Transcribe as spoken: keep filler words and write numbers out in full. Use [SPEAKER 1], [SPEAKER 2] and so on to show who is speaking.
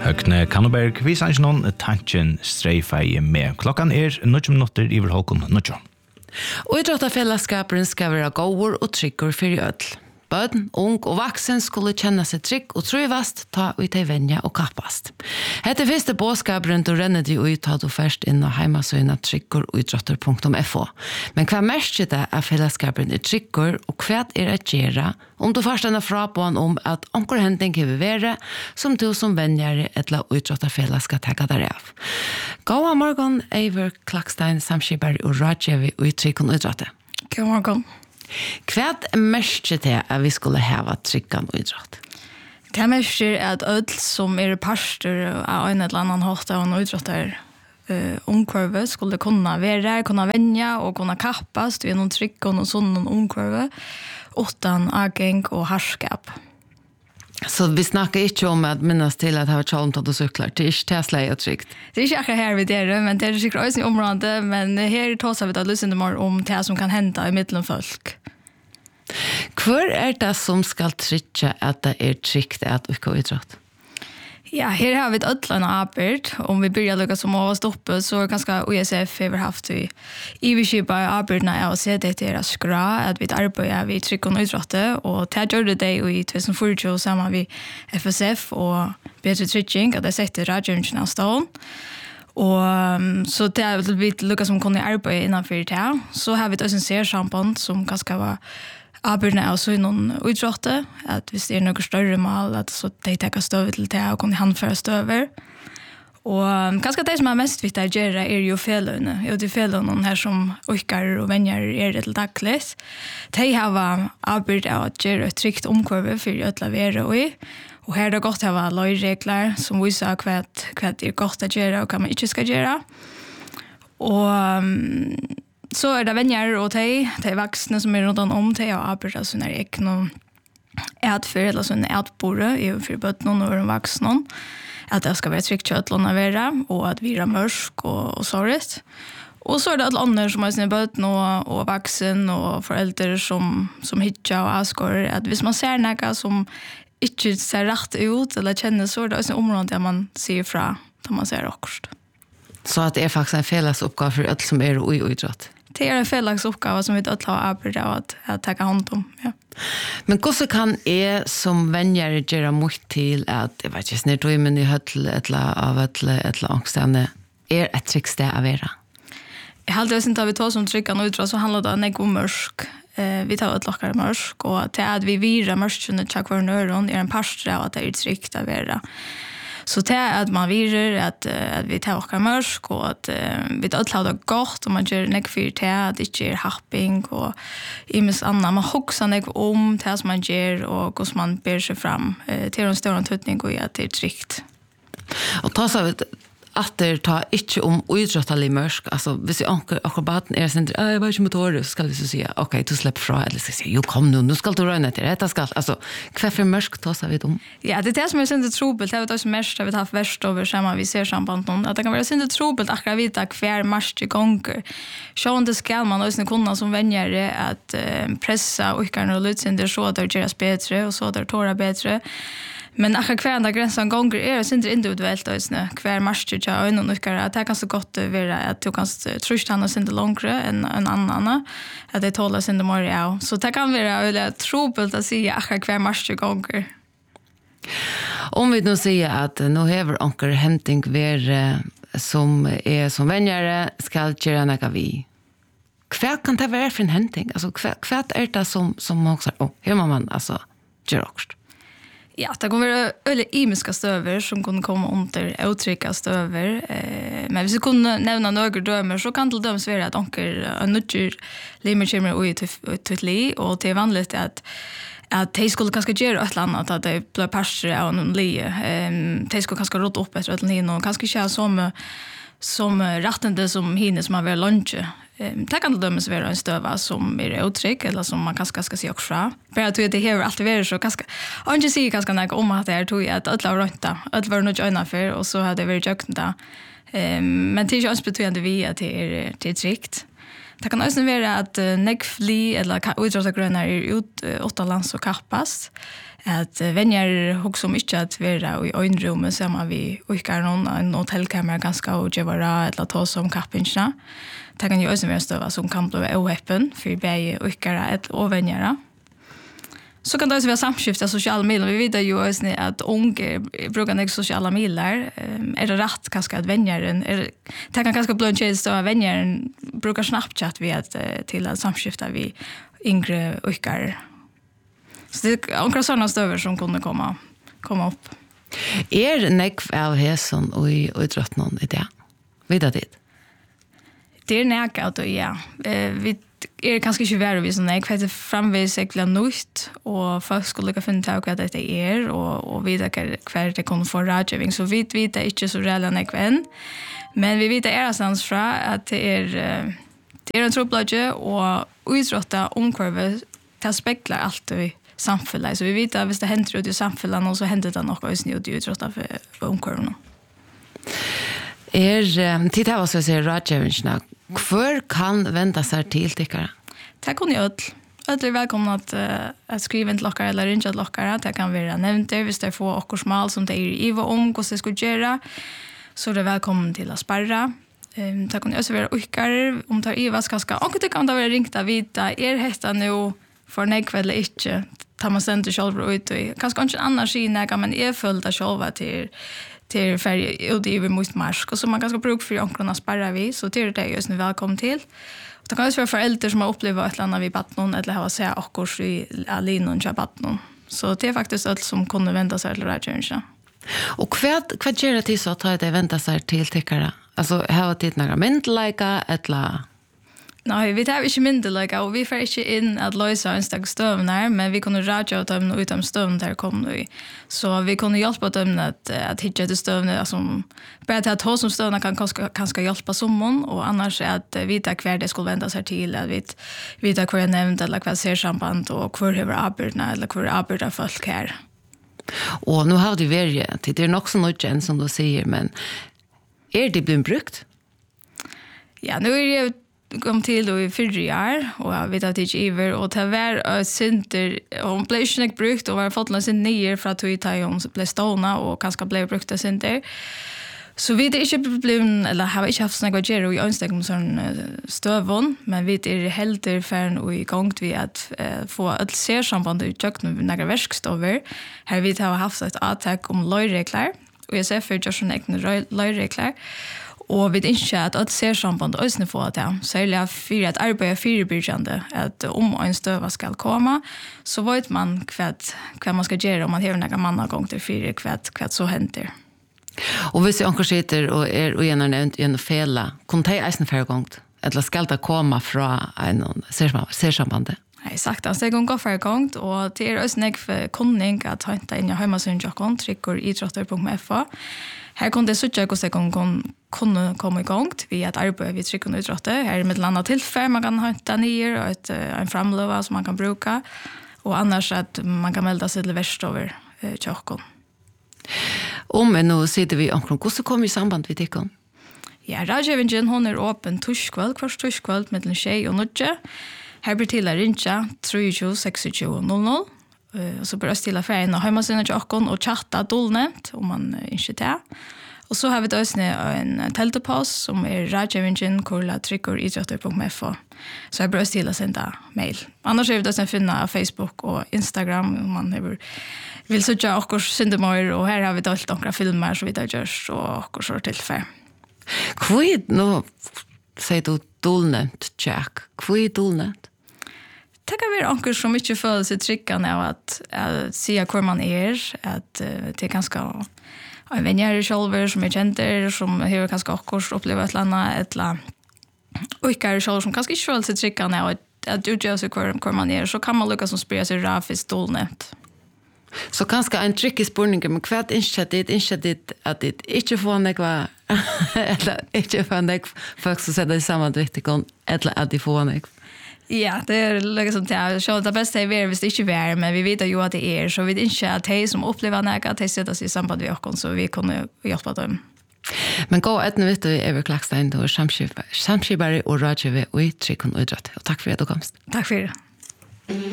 [SPEAKER 1] Høgne Kanneberg, vi sanns noen tanken streifei med. Klokkan er nødvendig minutter i vel håkon nødvendig.
[SPEAKER 2] Og i drottafellesskapen skal være gåer og trygger for ødel. Bøden, ung og vaksen skulle kjenne seg trygg og trøyvast, ta ut i venja og kappast. Hette første båtskapen du renner de ut ta du først inn av heimasøyna trygger og idrotter punktum f o. Men hva merker det av fellesskapen er trygger og hva er det gjøre om du først ender fra på han om at anker hending kan være som du som venjere etla idrotterfella skal ta der av. God morgen, Eivor Klakstein, samskipare og rådgjøver og tryggen og idrotter.
[SPEAKER 3] God morgen.
[SPEAKER 2] Hva er merket til at vi skulle hava tryggan og idrott?
[SPEAKER 3] Det er merket at ødel som er parster av en eller annen hårdt av en idrotter uh, omkvarve skulle kunne være, kunne venja og kunne kappast gjennom tryggan og sånn omkvarve utan ageng og harskap.
[SPEAKER 2] Så vi snakker ikke om at minnes til at det var tjalm til å sykler. Det er ikke Tesla og trygt.
[SPEAKER 3] Det er ikke akkurat her vi det, men det er sikkert også i området, men her tar vi da lyst om det som kan hende i middelen folk.
[SPEAKER 2] Hvor er det som skal trygge at det er trygt at vi kan idrott?
[SPEAKER 3] Ja, her har vi et ødlende arbeid. Om vi begynner lukket som å stoppe, så er det ganske U S F har haft i iverskipet arbeidene av å se det til å skra, at vi arbeider ved trygg og idrotte, og det gjør det i tjusen fjortio sammen med F S F og Bedre Trygging, at det setter radioen av stålen. Og så det er vi lukket som kunne arbeide innenfor det. Så har vi et øyne sersamband som ganske var arbeidene av så noen idrotte, at hvis det er noe større mål, at så de tenker støve til det, og kunne handføre støver. Og kanskje det som er mest viktig å gjøre er jo felene. Jo, det er felene her som orker og venner er det til daglig. De har arbeidet av å gjøre et trygt omkvarve for å lavere og i. Og her er det godt å ha løyregler som viser hva, hva det er godt å gjøre og hva man ikke skal gjøre. Og så er det venner og de, de voksne som er rundt om, de har arbeidet sånne ikke noe ætfer eller sånne ætbore i for bøttene og noen voksne. At det skal være trygt kjøttlån å være, og at vi er mørk og, og såret. Og så er det alle andre som har sine bøttene og, og vaksen og foreldre som, som hittar og avskår. At hvis man ser noe som ikke ser rett ut eller kjenner, så er det også en område der man sier fra når man ser akkurat.
[SPEAKER 2] Så at det er faktisk en felles oppgave for alle som er i idrott?
[SPEAKER 3] Det er en felles oppgave som vi ikke har arbeidet av at, at ta hånd om. Ja.
[SPEAKER 2] Men hvordan kan jeg som venner gjøre mot til at, jeg vet ikke, snitt men i høttel, et eller av høttel, et eller angstene, er et trygg sted å være?
[SPEAKER 3] Jeg har alltid syntes at vi tar som tryggene ut, så handler det om en god mørk. Eh, vi tar et lokkere mørk, og til at vi virer mørkene til hver nøren, er en parstre av at det er trygt å være. Så det er at man virer, at, at vi tar okker mørk, og at uh, vi tar det godt, og man gjør nek for det, at det ikke er happing, og i minst annet. Man hokser nek om det som man gjør, og hvordan man ber seg fram uh, til en større tøtning, og at det er trygt.
[SPEAKER 2] Og ta seg ut, at det tar ikke om idrottelig mørk, altså hvis jeg anker akkurat baden er sånn, jeg var ikke motorer, så skal jeg så si, ok, du slipper fra, eller så sier jo kom nå, nå skal du røyne til det, skal, altså, hva for mørk tar seg vidt om? Ja, det er det som er sånn trobelt, det er også mest, det vi har haft verst over sammen, vi ser sambanden, at det kan være sånn trobelt akkurat vite hver mørk gonger. Sånn det skal man også kunne som venner at uh, pressa orkene og lutsynder, så det gjøres bedre, og så det tårer bedre. Men akkurat hver enda grensen gonger er det ikke individuelt også, hver marsjer til øynene og uker, at det kan så godt være at du kan truske henne sin langere enn en annen, at det tåler sin mer av. Så det kan være veldig trobelt å si akkurat hver marsjer gonger. Om vi nå sier at nå hever anker henting være som er som venner skal gjøre noe vi. Hva kan det være for en henting? Altså, hva, hva er det som, som også, oh, her må man altså gjøre akkurat?
[SPEAKER 3] Ja, det kan være øyelig imiske støver som kunne komme under utrykka støver. Eh, men hvis vi kunne nevne noen dømer, så kan det dømes være at onker nødger limer kommer ut til li, og det er vanlig at at de skulle kanskje gjøre et eller annet, at de ble parster av noen li. Eh, de skulle kanskje rådde opp etter et eller annet, og kanskje ikke ha som, som rettende som henne som har vært lunsje. Det kan det dømes være en støva som er utrygg, eller som man kanskje skal si også fra. Bare at det har alltid vært så kanskje, og ikke sier kanskje noe om at det er tog at alle var rundt da, alle var noe øyne for, og så har det vært jøkken da. Men det er ikke ansbetydende vi at det er, det er trygt. Det kan også være at uh, negfli eller utrådsagrønner er ut uh, åtta lands og kappast. Att vänner också om inte att vara i ögonrummet så man vi skickar någon en hotellkamera ganska och ge vara eller ta som kappingarna. Det kan ju också vara stöva som kan bli oöppen för bäge skickar ett och vänner. Så kan det också vara samskifta sociala medier. Vi vet ju också att unga brukar inte sociala medier. Är det rätt kanske att vänjaren är det kan kanske bli en tjänst att vänjaren brukar Snapchat vid att till att samskifta vi yngre skickar. Så det är några sådana stöver som kunde komma komma upp.
[SPEAKER 2] Är nekv av häson och i idrotten i det? Vet du det?
[SPEAKER 3] Det är näkat och ja. Vi är kanske inte värre vi som nekv. Det är framvis äckliga nytt och folk skulle kunna finna ut vad det är och, och veta hver det kommer få rådgivning. Så vi vet inte så reella nekv än. Men vi vet det är stans fra att det är, det är en troblodge och idrotta omkvarvet det speglar allt vi samfunnet. Så vi vet att hvis det händer ut i samfunnet så händer det något också ut i idrotta för omkvarven.
[SPEAKER 2] Er, titta vad så säger rådgivningarna. Hver kan vända sig till tyckare?
[SPEAKER 3] Det kan jag öll. Öll är välkomna att, uh, att skriva till lockare eller ringa till lockare. Det kan vara nämnt där. Hvis det får okkur smal som det är i och om hur det ska göra så är det välkommen till att sparra. Um, det kan också vara uckare om det är i vad ska ska. Och det kan det vara ringt att vita. Är detta nu för nekv eller inte? Tar man sen till själv ut och kanske inte annars i näga men är följda själva till till färg ut i mot marsk och så man kanske bruk för onkrarna sparra vi så till det är just nu välkommen till. Och det kan också vara föräldrar som har upplevt ett eller annat vid battnon eller har sett akkurat i alinon till battnon. Så det är faktiskt allt som kunde vända sig till rådgivningarna.
[SPEAKER 2] Och vad vad gör det till så att det vända sig till tyckare? Alltså har det några mentliga eller
[SPEAKER 3] Nej, vi tar inte myndelägga och vi får inte in att lösa en steg stövnar, men vi kunde rådja dem utan stövn där kom nu. Så vi kunde hjälpa dem att, att hitta till stövnar. Alltså, bara till att ha som stövnar kan kanske, kanske hjälpa sommon och annars är att veta hver det skulle vända sig till. Att veta, veta hver är nämnd eller hver ser samband och hver hur arbetarna eller hver arbetar folk här.
[SPEAKER 2] Och nu har du varit, det är nog så något som du säger, men är det blivit brukt?
[SPEAKER 3] Ja, nu är det kom till då i fyra år och jag vet att det är iver och det var center hon blev inte brukt och var fått någon sin nyer för att ta hon blev ståna och kanske blev brukt av center. Så vi det inte problem eller har inte haft såna grejer i önsteg om sån stövon men vi är helt färn och i gång vi att uh, få ett sersamband ut och några verkstover. Här vi har haft ett attack om lojregler och jag ser för just en egen lojregler. Och vi inte att att ser samband och ösne få det. Särskilt för att arbeta förebyggande att om en stöva ska komma så vet man kvätt vad man ska göra om man har några manna gång till fyra kvätt kvätt så händer.
[SPEAKER 2] Och hvis jag sitter och är och gärna nämnt en fälla, kan det eisen för gång eller ska det komma från en ser samband?
[SPEAKER 3] Nej, sagt att det går för gång och det är också för kunning att hämta in i hemsidan Jackon trycker idrotter punkt f o. Här kunde så jag också kan kunna komma igång vi att arbeta vi trycker idrotter. Här är med landa tillfälle man kan hämta ner och ett en framlöva som man kan bruka och annars att man kan melda sig till värst över Jackon.
[SPEAKER 2] Om men nu sitter vi omkring hur så kommer i samband vi tycker.
[SPEAKER 3] Ja, rådgivningen hon är öppen torskväll, kvart torskväll mellan tjej och nudge. Här blir till att ringa tre två sex två noll noll. Och så börjar stilla färgen och hemsidan till Jackon och chatta dolnet om man inte det. Och så har vi då en teltepass som är rådgivningen kolla trycker idrotter punkt f o. Så jag börjar stilla sända mail. Annars är vi då finna Facebook och Instagram om man vill vill söka och syndemor och här har vi då några filmer så vi då görs och och så tillfälle.
[SPEAKER 2] Kvitt nu säger du dolnet Jack. Kvitt dolnet.
[SPEAKER 3] Det kan vara onkel som inte följer sig tryckande av att, att säga hur man är. Att uh, det är ganska en vänner själva som är kända som har ganska också upplevt ett eller annat. Och inte själva som kanske inte följer sig tryckande av att, att utgöra sig hur man är. Så kan man lyckas som sprida sig rafiskt dolnet.
[SPEAKER 2] Så kanske en tricky spurning, men kvart inte det, inte det att det inte får några, eller inte får några folk som sätter samman viktigon, eller att de får några.
[SPEAKER 3] Ja, det är liksom det. Så det bästa är vi visst inte är, men vi vet ju att det är. Så vi vet inte att de som upplever något, att de sätter sig i samband med oss, så vi kan hjälpa dem.
[SPEAKER 2] Men gå ett nu vet du, Eva Klackstein, du är samskipare och rådgivare och i Tryggvand och idrott. Och tack för att du kom.
[SPEAKER 3] Tack för det.